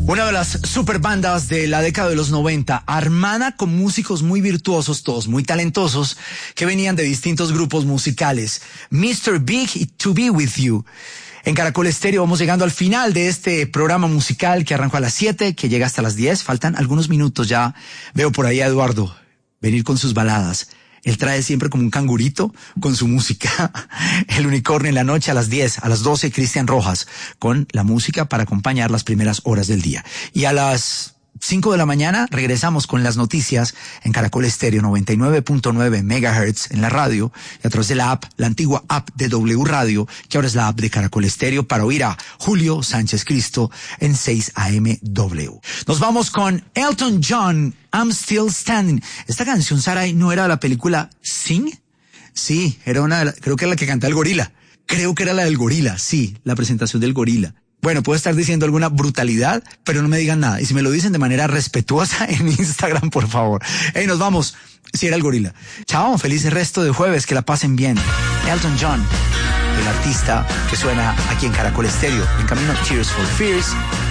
Una de las super bandas de la década de los 90, armada con músicos muy virtuosos, todos muy talentosos, que venían de distintos grupos musicales. Mr. Big y To Be With You. En Caracol Estéreo vamos llegando al final de este programa musical que arrancó a las 7, que llega hasta las 10. Faltan algunos minutos ya. Veo por ahí a Eduardo venir con sus baladas. Él trae siempre como un cangurito con su música. El Unicornio en la noche a las 10, a las 12, Cristian Rojas, con la música para acompañar las primeras horas del día. Y a las 5 de la mañana regresamos con las noticias en Caracol Estéreo 99.9 MHz en la radio y a través de la app, la antigua app de W Radio, que ahora es la app de Caracol Estéreo, para oír a Julio Sánchez Cristo en 6 AM W. Nos vamos con Elton John, I'm Still Standing. Esta canción, Saray, ¿no era de la película Sing? Sí, era creo que era la que canta el gorila. Creo que era la del gorila, sí, la presentación del gorila. Bueno, puedo estar diciendo alguna brutalidad, pero no me digan nada. Y si me lo dicen de manera respetuosa en Instagram, por favor. Hey, nos vamos. Si era el gorila. Chao, feliz resto de jueves, que la pasen bien. Elton John, el artista que suena aquí en Caracol Estéreo. En camino, Tears for Fears.